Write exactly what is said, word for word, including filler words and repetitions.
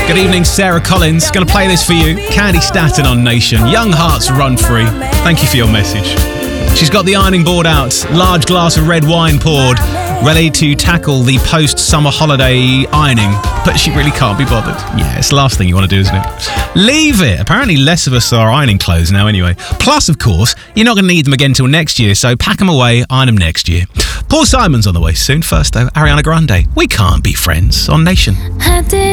Good evening, Sarah Collins. Going to play this for you. Candy Staton on Nation. Young Hearts Run Free. Thank you for your message. She's got the ironing board out, large glass of red wine poured, ready to tackle the post-summer holiday ironing, but she really can't be bothered. Yeah, it's the last thing you want to do, isn't it? Leave it. Apparently less of us are ironing clothes now anyway. Plus, of course, you're not going to need them again till next year, so pack them away, iron them next year. Paul Simon's on the way soon. First, though, Ariana Grande. We Can't Be Friends on Nation.